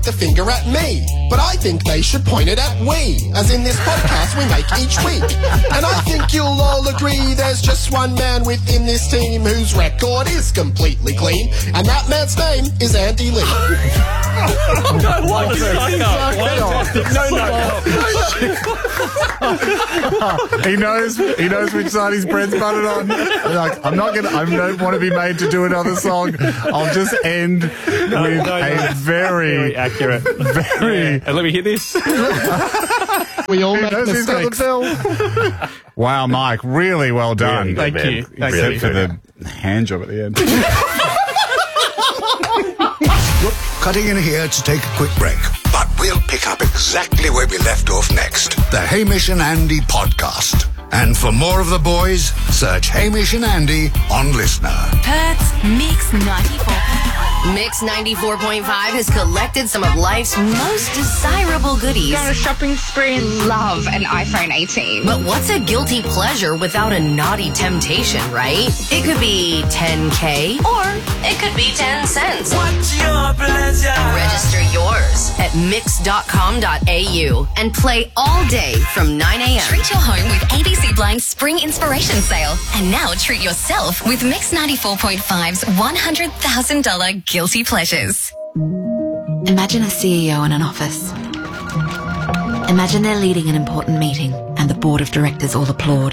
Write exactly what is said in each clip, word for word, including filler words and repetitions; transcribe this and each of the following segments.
a finger at me, but I think they should point it at we, as in this podcast we make each week. And I think you'll all agree there's just one man within this team whose record is completely clean, and that man's name is Andy Lee. No, what the fuck? He knows. He knows which side his bread's buttered on. Like, I'm not gonna. I don't want to be made to do another song. I'll just end no, with no, a no. very, very accurate. Very. Yeah. And let me hear this. We all He make knows he's got the mistakes. bill. Wow, Mike, really well done. Thank you. Thank Except you. for the hand job at the end. Look, cutting in here to take a quick break, but we'll pick up exactly where we left off next. The Hamish and Andy podcast. And for more of the boys, search Hamish and Andy on Listener. Perth's Mix ninety-four. Mix ninety-four point five has collected some of life's most desirable goodies. Go on a shopping spree and love an iPhone eighteen. But what's a guilty pleasure without a naughty temptation, right? It could be ten K or it could be ten cents. What's your pleasure? Register yours at mix dot com dot a u and play all day from nine a.m. Treat your home with A B C Blind's Spring Inspiration Sale. And now treat yourself with Mix ninety-four point five's one hundred thousand dollars Guilty Pleasures. Imagine a C E O in an office. Imagine they're leading an important meeting and the board of directors all applaud.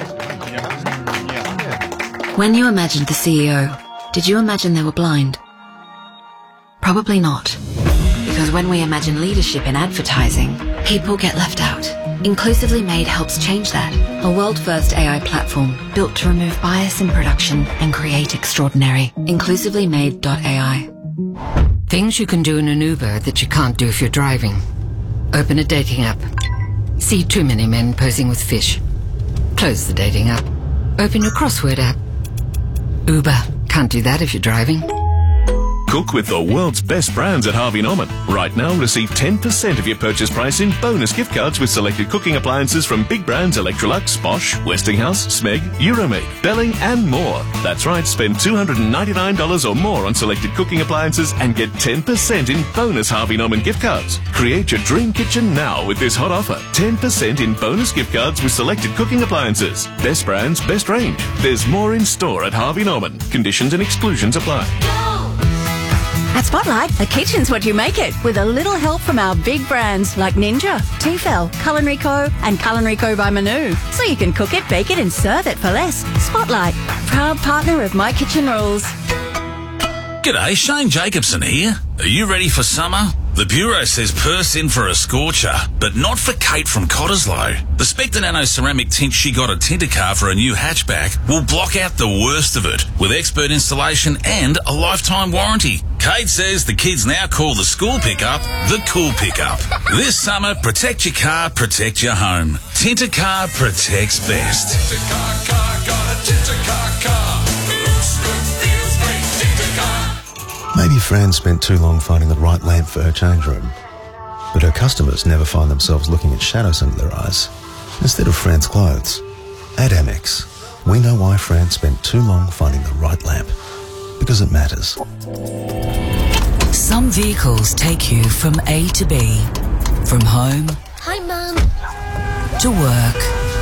When you imagined the C E O, did you imagine they were blind? Probably not. Because when we imagine leadership in advertising, people get left out. Inclusively Made helps change that. A world-first A I platform built to remove bias in production and create extraordinary. inclusively made dot a i. Things you can do in an Uber that you can't do if you're driving. Open a dating app. See too many men posing with fish. Close the dating app. Open your crossword app. Uber. Can't do that if you're driving. Cook with the world's best brands at Harvey Norman. Right now, receive ten percent of your purchase price in bonus gift cards with selected cooking appliances from big brands Electrolux, Bosch, Westinghouse, Smeg, Euromade, Belling and more. That's right, spend two hundred ninety-nine dollars or more on selected cooking appliances and get ten percent in bonus Harvey Norman gift cards. Create your dream kitchen now with this hot offer. ten percent in bonus gift cards with selected cooking appliances. Best brands, best range. There's more in store at Harvey Norman. Conditions and exclusions apply. At Spotlight, a kitchen's what you make it, with a little help from our big brands like Ninja, Tefal, Culinary Co, and Culinary Co by Manu. So you can cook it, bake it, and serve it for less. Spotlight, proud partner of My Kitchen Rules. G'day, Shane Jacobson here. Are you ready for summer? The Bureau says Perth's in for a scorcher, but not for Kate from Cottesloe. The Spectre Nano ceramic tint she got at Tintercar for a new hatchback will block out the worst of it with expert installation and a lifetime warranty. Kate says the kids now call the school pickup the cool pickup. This summer, protect your car, protect your home. Tintercar protects best. Tintercar car, got a Tintercar car. Looks good, feels great, Tintercar. Maybe Fran spent too long finding the right lamp for her change room, but her customers never find themselves looking at shadows under their eyes instead of Fran's clothes. At Amex, we know why Fran spent too long finding the right lamp, because it matters. Some vehicles take you from A to B, from home Hi, Mum. to work,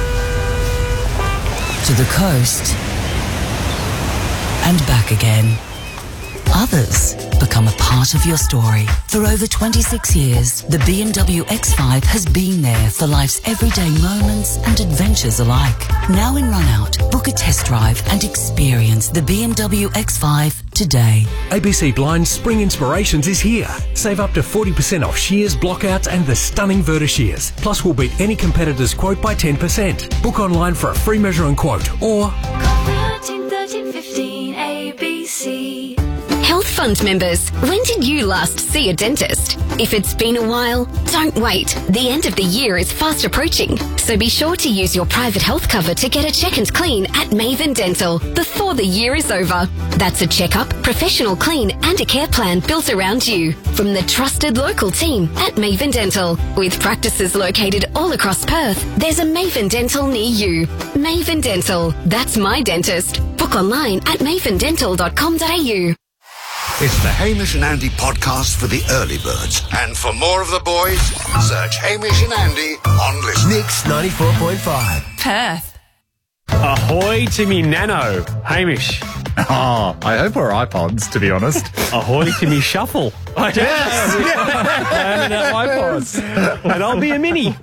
to the coast, and back again. Others become a part of your story. For over twenty-six years, the B M W X five has been there for life's everyday moments and adventures alike. Now in run-out, book a test drive and experience the B M W X five today. A B C Blind's Spring Inspirations is here. Save up to forty percent off shears, blockouts and the stunning Verta shears. Plus, we'll beat any competitor's quote by ten percent. Book online for a free measure and quote, or thirteen thirteen fifteen A B C. Health Fund members, when did you last see a dentist? If it's been a while, don't wait. The end of the year is fast approaching, so be sure to use your private health cover to get a check and clean at Maven Dental before the year is over. That's a checkup, professional clean and a care plan built around you from the trusted local team at Maven Dental. With practices located all across Perth, there's a Maven Dental near you. Maven Dental, that's my dentist. Book online at maven dental dot com dot a u. It's the Hamish and Andy podcast for the early birds. And for more of the boys, search Hamish and Andy on Listen. Mix ninety-four point five. Perth. Ahoy to me nano, Hamish. Oh, I hope we're iPods, to be honest. Ahoy to me shuffle. Yes! And an iPod. And I'll be a mini.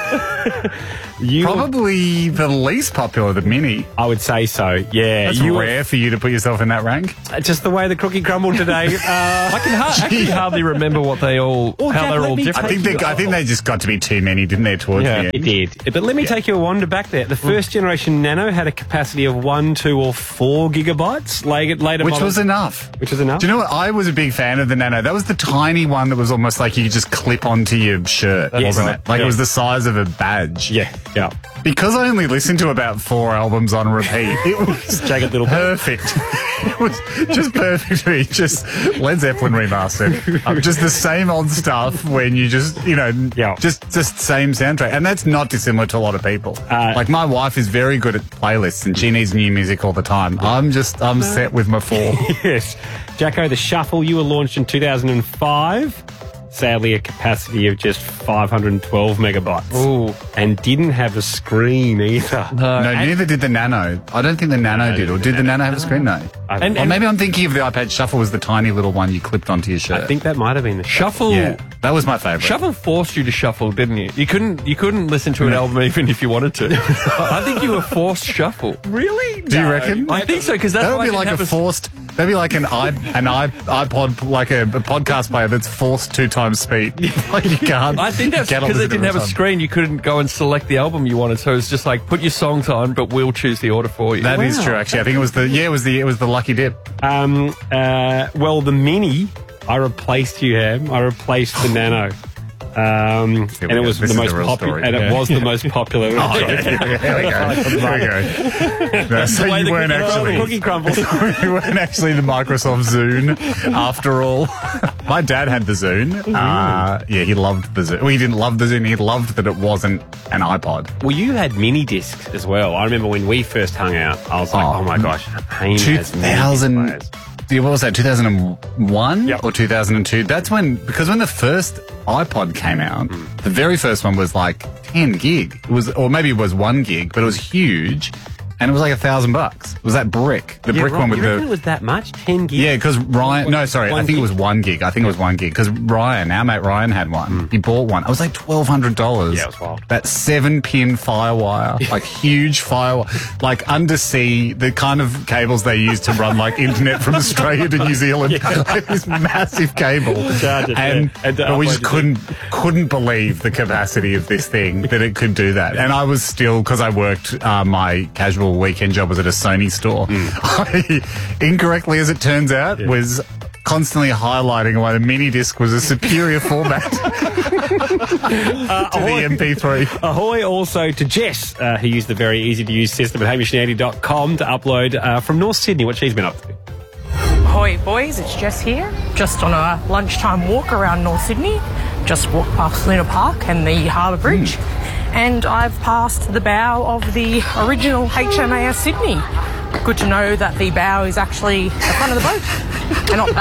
You Probably the least popular, the Mini. I would say so, yeah. That's you rare for you to put yourself in that rank. Were, just the way the cookie crumbled today. Uh, I can ha- actually hardly remember what they all, Oh, how Jack, they're let all me different. I think they, I think they just got to be too many, didn't they, towards Yeah, the it end? did. But let me take you a wander back there. The first generation Nano had a capacity of one, two, or four gigabytes. Later, later Which models- was enough. Which was enough. Do you know what? I was a big fan of the Nano. That was the tiny one that was almost like you could just clip onto your shirt, Yes. wasn't it? Like Yeah. it was the size of a badge. Yeah, yeah. Because I only listened to about four albums on repeat, it was Jagged Little perfect. It was just perfect to me. Just Led Zeppelin remastered. Um, just the same old stuff when you just, you know, Yeah. just just same soundtrack. And that's not dissimilar to a lot of people. Uh, like my wife is very good at playlists and she needs new music all the time. I'm just, I'm set with my four. Yes. Jacko, the Shuffle, you were launched in two thousand five. Sadly, a capacity of just five hundred twelve megabytes. Ooh. And didn't have a screen either. No. No, and, neither did the Nano. I don't think the Nano No, did. Or the did the Nano- Nano have a screen? No. I, And- Or maybe I'm thinking of the iPad Shuffle was the tiny little one you clipped onto your shirt. I think that might have been the Shuffle. Yeah, that was my favourite. Shuffle forced you to shuffle, didn't you? You couldn't. You couldn't listen to an album even if you wanted to. I think you were forced shuffle. Really? Do you reckon? I think so because that's That why would be I like didn't a have forced. That'd be like an i an i iPod, like a, a podcast player that's forced two times speed. Like you can't. I think that's get on because the they didn't have a different screen. You couldn't go and select the album you wanted. So it's just like put your songs on, but we'll choose the order for you. That is Wow. true. Actually, I think it was the yeah, it was the it was the lucky dip. Um, uh, well, the Mini, I replaced you, Ham. I replaced the Nano. Um, and it was This the is most the real popular, story. and Yeah. it was the most popular. Oh, yeah, here we go. Here we go. No, so The way you the weren't cookie- actually the cookie crumbles. you weren't actually the Microsoft Zune after all. My dad had the Zune. Uh, yeah, he loved the Zune. Well, he didn't love the Zune. He loved that it wasn't an iPod. Well, you had mini discs as well. I remember when we first hung out, I was like, Oh, oh, my gosh, Haim two has mini disc thousand. players. Yeah, what was that? two thousand one Yep. or two thousand two? That's when, because when the first iPod came out, Mm. the very first one was like ten gig. It was, or maybe it was one gig, but it was huge, and it was like a thousand bucks. It was that brick, the Yeah, brick right. one with You reckon the. it was that much? ten gig? Yeah, because Ryan. No, sorry, I One think it gig? was one gig. I think it was one gig because Ryan, our mate Ryan, had one. He bought one. It was like twelve hundred dollars. Mm. Yeah, it was wild. That seven pin firewire, like huge firewire, like undersea, the kind of cables they use to run like internet from Australia to New Zealand. Like this massive cable, Charge it, and, yeah. And to but we upload just it. couldn't couldn't believe the capacity of this thing that it could do that. And I was still, because I worked, uh, my casual weekend job was at a Sony store. I, incorrectly as it turns out, was constantly highlighting why the mini disc was a superior format Uh, to the M P three. Ahoy also to Jess, uh, who used the very easy to use system at hamish and andy dot com to upload uh, from North Sydney what she's been up to. Ahoy boys, it's Jess here. Just on a lunchtime walk around North Sydney. Just walked past Luna Park and the Harbour Bridge. And I've passed the bow of the original H M A S Sydney. Good to know that the bow is actually the front of the boat and not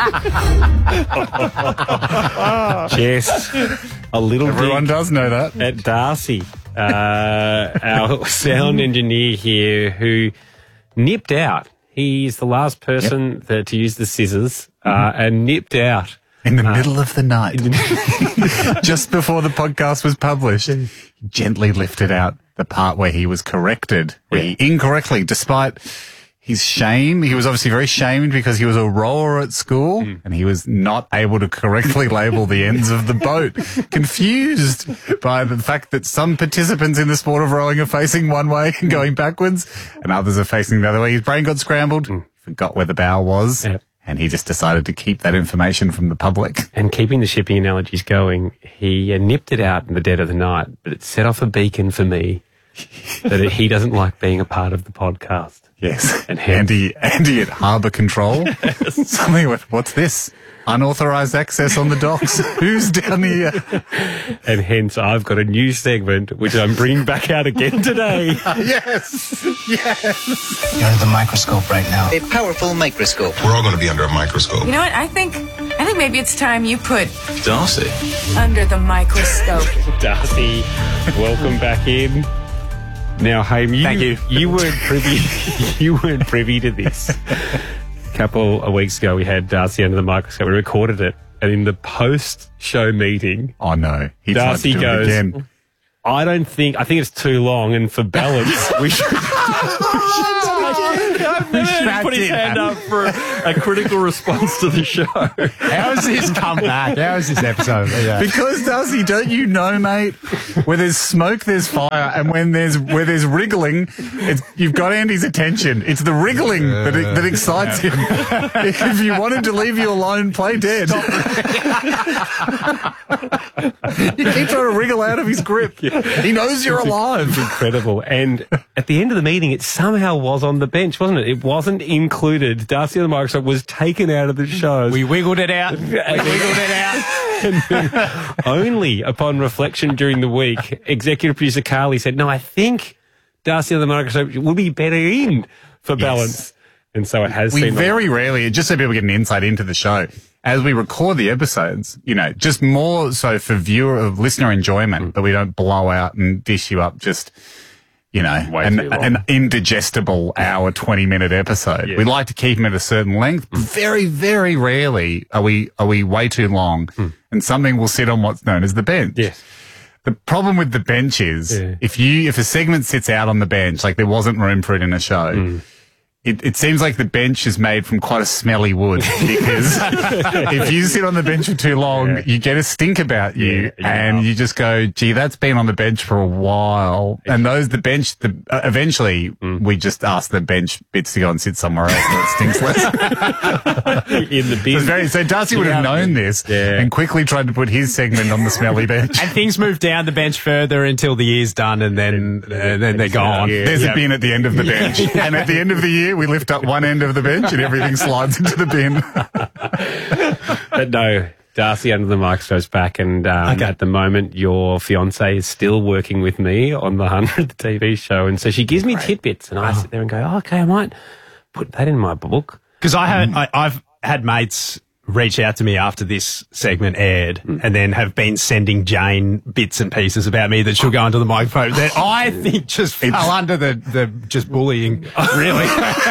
back. Jess, a little Everyone dig does know that. at Darcy, uh, our sound engineer here, who nipped out. He's the last person that, to use the scissors uh, and nipped out. In the middle of the night, just before the podcast was published, he gently lifted out the part where he was corrected, where he incorrectly, despite his shame, he was obviously very shamed because he was a rower at school and he was not able to correctly label the ends of the boat, confused by the fact that some participants in the sport of rowing are facing one way and going backwards and others are facing the other way. His brain got scrambled, forgot where the bow was. Yep. And he just decided to keep that information from the public. And keeping the shipping analogies going, he uh, nipped it out in the dead of the night, but it set off a beacon for me that he doesn't like being a part of the podcast. Yes. And hence, Andy, Andy at Harbour Control. Something with, what's this? Unauthorised access on the docks. Who's down here? And hence, I've got a new segment, which I'm bringing back out again today. Yes. Yes. You're under the microscope right now. A powerful microscope. We're all going to be under a microscope. You know what? I think I think maybe it's time you put Darcy. under the microscope. Darcy, welcome back in. Now, Haim, you, Thank you. you weren't privy. You weren't privy to this. A couple of weeks ago, we had Darcy under the microscope. We recorded it, and in the post-show meeting, oh no, he Darcy tried to do goes, it again. "I don't think. I think it's too long, and for balance, we should." I've put his hand up for a critical response to the show. How has this come back? How has this episode? Yeah. Because, Darcy, don't you know, mate, where there's smoke, there's fire, and when there's where there's wriggling, it's, you've got Andy's attention. It's the wriggling that, that excites him. If you wanted to leave you alone, play dead. You keep trying to wriggle out of his grip. He knows you're It's alive. It's incredible. And at the end of the meeting, it somehow was on the bench, wasn't it? It wasn't included. Darcy on the microscope was taken out of the show. We wiggled it out. We wiggled it out. And then only upon reflection during the week, executive producer Carly said, no, I think Darcy on the microscope will be better in for balance. Yes. And so it has We seemed very like- rarely, just so people get an insight into the show, as we record the episodes, you know, just more so for viewer, of listener enjoyment, mm. that we don't blow out and dish you up just, you know, Way an, too long. an indigestible hour, twenty minute episode. Yeah. We like to keep them at a certain length. Mm. Very, very rarely are we, are we way too long, mm. and something will sit on what's known as the bench. Yes. The problem with the bench is Yeah. if you, if a segment sits out on the bench, like there wasn't room for it in a show, Mm. It, it seems like the bench is made from quite a smelly wood because if you sit on the bench for too long, Yeah. you get a stink about you, Yeah, yeah. and you just go, gee, that's been on the bench for a while. And those, the bench, the, uh, eventually Mm. we just ask the bench bits to go and sit somewhere else where it stinks less. in the So, bin. it's very, so Darcy would have known this Yeah. and quickly tried to put his segment on the smelly bench. And things move down the bench further until the year's done, and then and then they're gone. Yeah. There's Yeah. a bin at the end of the bench. And at the end of the year, we lift up one end of the bench and everything slides into the bin. But no, Darcy under the microscope's back, and um, Okay. at the moment, your fiance is still working with me on the hundredth T V show, and so she gives me tidbits, and I sit there and go, oh, "Okay, I might put that in my book." Because I had, I, I've had mates reach out to me after this segment aired, and then have been sending Jane bits and pieces about me that she'll go onto the microphone that I think just fell under the, the just bullying, really.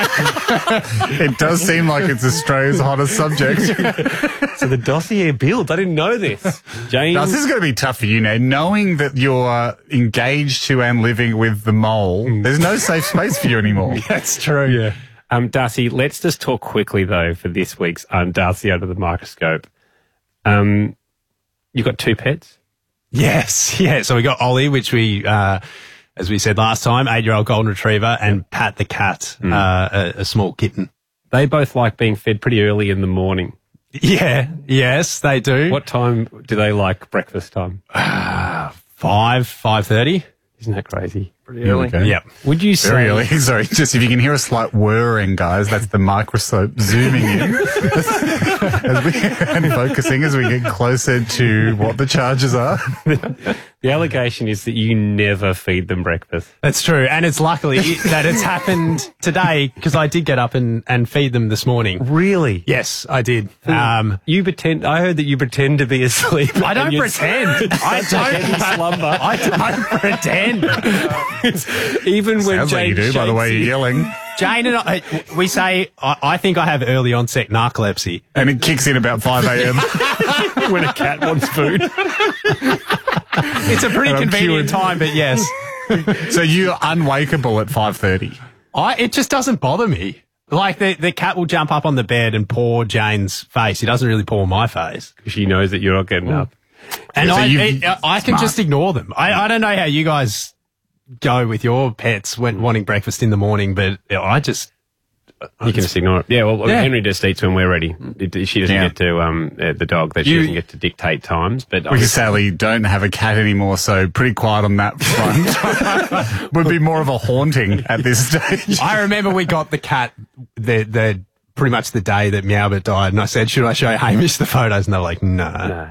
It does seem like it's Australia's hottest subject. So the dossier builds. I didn't know this. James, Now, this is going to be tough for you now, knowing that you're engaged to and living with the mole. There's no safe space for you anymore. That's true. Yeah. Um, Darcy, let's just talk quickly, though, for this week's um, Darcy Under the Microscope. Um, you've got two pets? Yes, yeah. So we got Ollie, which we, uh, as we said last time, eight-year-old golden retriever, and Pat the cat, Mm. uh, a, a small kitten. They both like being fed pretty early in the morning. Yeah, yes, they do. What time do they like breakfast time? Uh, five, five thirty. Isn't that crazy? Pretty early. Okay. Yep. Would you Very say... early. Sorry, just if you can hear a slight whirring, guys, that's the microscope zooming in as we, and focusing as we get closer to what the charges are. The allegation is that you never feed them breakfast. That's true. And it's luckily that it's happened today because I did get up and, and feed them this morning. Really? Yes, I did. Um, You pretend... I heard that you pretend to be asleep. I don't and you're- pretend. I Such a heavy don't slumber. I don't pretend. Even when Sounds like Jane you do, by the way shakes you're yelling. Jane and I, we say, I, I think I have early onset narcolepsy. And it kicks in about five a.m. when a cat wants food. It's a pretty And I'm convenient cured. time, but yes. So you're unwakeable at five thirty. I, it just doesn't bother me. Like the, the cat will jump up on the bed and paw Jane's face. He doesn't really paw my face. She knows that you're not getting up. And So I, you- it, I can smart. just ignore them. I, I don't know how you guys go with your pets when wanting breakfast in the morning, but I just, You can just ignore it. Yeah, well, Yeah. Henry just eats when we're ready. It, she doesn't Yeah. get to, um, uh, the dog, that she You- doesn't get to dictate times. But We sadly don't have a cat anymore, so pretty quiet on that front. Would be more of a haunting at this stage. I remember we got the cat the the pretty much the day that Meowbit died, and I said, "Should I show Hamish the photos?" And they were like, "No, no."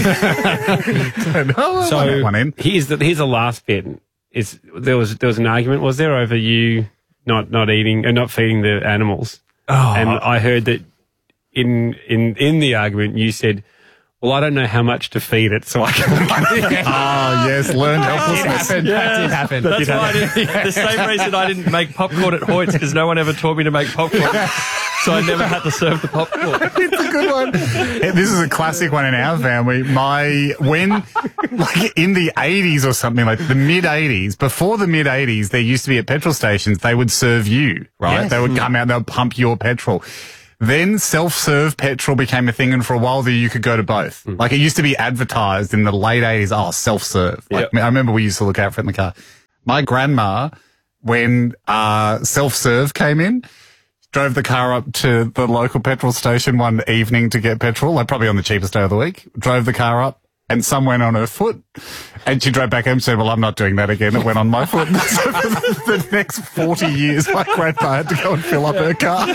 Oh, so I want one in. here's the here's the last bit. Is there was there was an argument? Was there over you not not eating and not feeding the animals? Oh. And I heard that in in in the argument you said, "Well, I don't know how much to feed it, so I can." Oh yes, learned helplessness. That did happen. That That's did why I happen. didn't, the same reason I didn't make popcorn at Hoyt's, because no one ever taught me to make popcorn. So I never had to serve the popcorn. It's a good one. This is a classic one in our family. My, when, like in the eighties or something, like the mid eighties, before the mid eighties, there used to be at petrol stations, they would serve you, right? Yes. They would come out, they would pump your petrol. Then self-serve petrol became a thing, and for a while there you could go to both. Mm. Like it used to be advertised in the late eighties, oh, self-serve. Like, Yep. I remember we used to look out for it in the car. My grandma, when uh, self-serve came in, drove the car up to the local petrol station one evening to get petrol, like probably on the cheapest day of the week, drove the car up, and some went on her foot. And she drove back home and said, well, I'm not doing that again. It went on my foot. So for the, the next forty years, my grandpa had to go and fill up her car.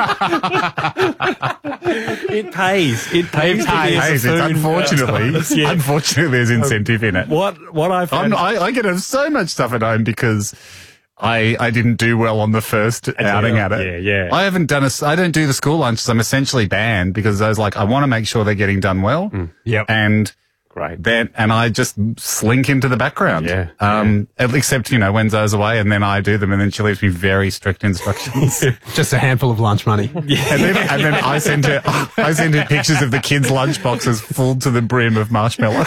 It pays. It pays. It to be a pays. It's buffoon. unfortunately, Yeah. unfortunately, there's incentive in it. What what I've I'm, had, I, I get so much stuff at home because I I didn't do well on the first outing at it. Yeah, yeah. I haven't done a. I don't do the school lunches. I'm essentially banned because I was like, I want to make sure they're getting done well. Yep. And Great. then and I just slink into the background. Yeah, Um. Except you know when Zoe's away, and then I do them, and then she leaves me very strict instructions. Just a handful of lunch money. And then, and then I send her, I send her pictures of the kids' lunch boxes full to the brim of marshmallows.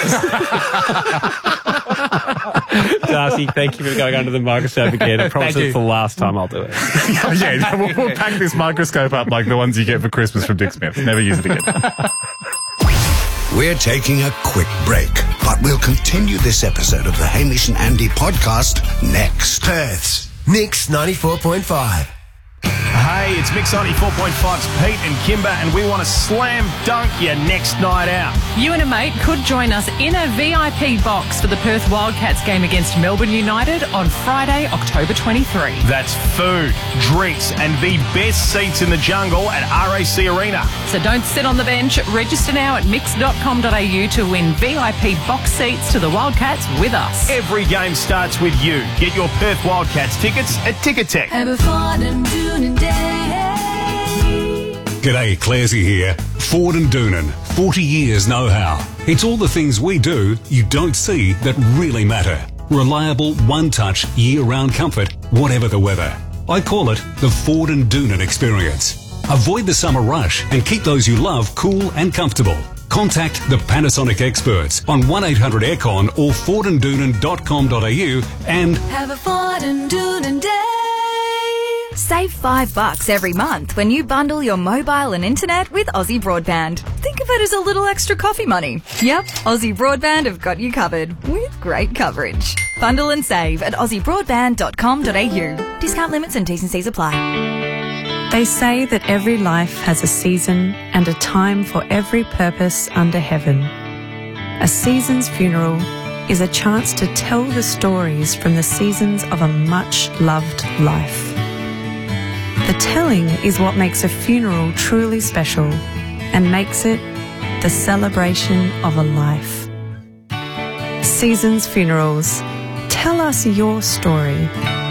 Darcy, thank you for going under the microscope again. I promise Thank you. it's the last time I'll do it. Yeah, we'll, we'll pack this microscope up like the ones you get for Christmas from Dick Smith. Never use it again. We're taking a quick break, but we'll continue this episode of the Hamish and Andy podcast next. Perth's Mix ninety-four point five. Hey, it's Mix ninety-four point five's Pete and Kimber, and we want to slam dunk your next night out. You and a mate could join us in a V I P box for the Perth Wildcats game against Melbourne United on Friday, October twenty-third. That's food, drinks, and the best seats in the jungle at R A C Arena. So don't sit on the bench. Register now at mix dot com dot a u to win V I P box seats to the Wildcats with us. Every game starts with you. Get your Perth Wildcats tickets at Ticketek. Have a fun and Doonan Day. G'day, Clarsey here. Ford and Doonan, forty years know-how. It's all the things we do you don't see that really matter. Reliable, one-touch, year-round comfort, whatever the weather. I call it the Ford and Doonan experience. Avoid the summer rush and keep those you love cool and comfortable. Contact the Panasonic experts on one eight hundred aircon or ford and doonan dot com dot a u and Have a fun and Doonan Day. Save five bucks every month when you bundle your mobile and internet with Aussie Broadband. Think of it as a little extra coffee money. Yep, Aussie Broadband have got you covered with great coverage. Bundle and save at aussie broadband dot com dot a u. Discount limits and T's and C's apply. They say that every life has a season and a time for every purpose under heaven. A season's funeral is a chance to tell the stories from the seasons of a much-loved life. The telling is what makes a funeral truly special and makes it the celebration of a life. Seasons Funerals. Tell us your story.